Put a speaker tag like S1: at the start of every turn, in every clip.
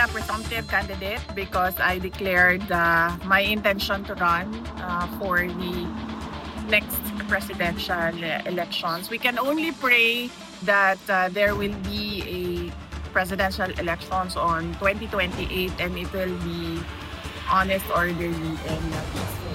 S1: a presumptive candidate because I declared my intention to run for the next presidential elections. We can only pray that there will be a presidential elections on 2028 and it will be honest, orderly, and peaceful.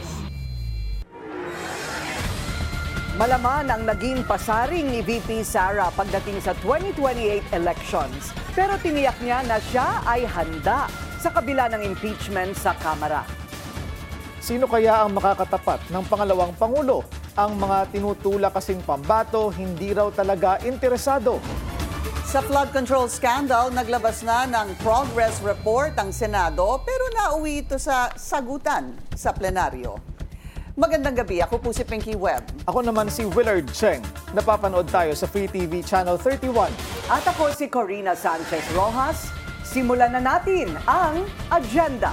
S2: Malaman ang naging pasaring ni VP Sara pagdating sa 2028 elections. Pero tiniyak niya na siya ay handa sa kabila ng impeachment sa Kamara.
S3: Sino kaya ang makakatapat ng pangalawang Pangulo? Ang mga tinutula kasing pambato, hindi raw talaga interesado.
S4: Sa flood control scandal, naglabas na ng progress report ang Senado pero nauwi ito sa sagutan sa plenaryo. Magandang gabi, ako po si Pinky Webb.
S3: Ako naman si Willard Cheng. Napapanood tayo sa Free TV Channel 31.
S2: At ako si Corina Sanchez Rojas. Simulan na natin ang agenda.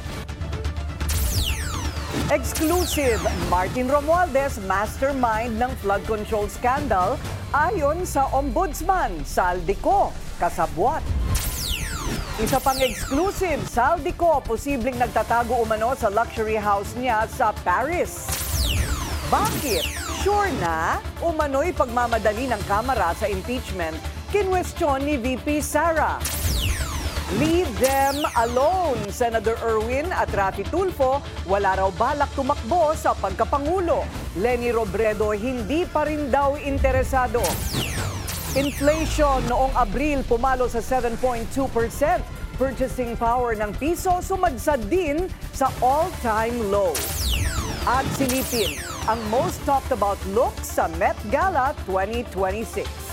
S2: Exclusive, Martin Romualdez, mastermind ng flood control scandal ayon sa Ombudsman, Saldico, kasabwat. Isa pang exclusive, Saldico, posibleng nagtatago umano sa luxury house niya sa Paris. Bakit? Sure na, umano'y pagmamadali ng Kamara sa impeachment, kinwestiyon ni VP Sara. Leave them alone, Senator Erwin at Raffy Tulfo, wala raw balak tumakbo sa pagkapangulo. Leni Robredo, hindi pa rin daw interesado. Inflation noong Abril pumalo sa 7.2%. Purchasing power ng piso sumadsad din sa all-time low. At silipin ang most talked about look sa Met Gala 2026.